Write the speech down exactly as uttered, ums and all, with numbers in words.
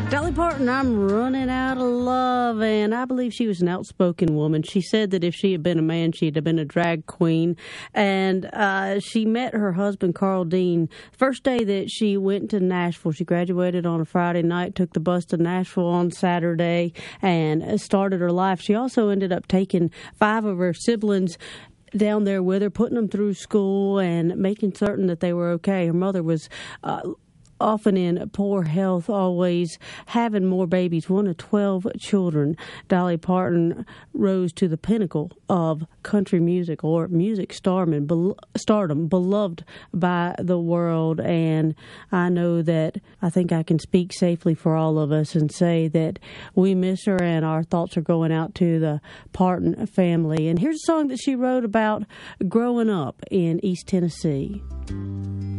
Dolly Parton, I'm running out of love, and I believe she was an outspoken woman. She said that if she had been a man, she'd have been a drag queen, and uh, she met her husband, Carl Dean, first day that she went to Nashville. She graduated on a Friday night, took the bus to Nashville on Saturday, and started her life. She also ended up taking five of her siblings down there with her, putting them through school and making certain that they were okay. Her mother was uh, often in poor health, always having more babies, one of twelve children. Dolly Parton rose to the pinnacle of country music or music stardom, stardom, beloved by the world. And I know that I think I can speak safely for all of us and say that we miss her, and our thoughts are going out to the Parton family. And here's a song that she wrote about growing up in East Tennessee.